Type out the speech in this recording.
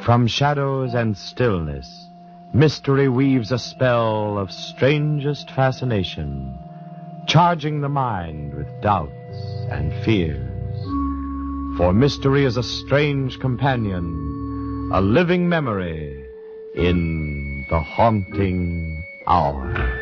From shadows and stillness, mystery weaves a spell of strangest fascination, charging the mind with doubts and fears. For mystery is a strange companion, a living memory in the haunting hour.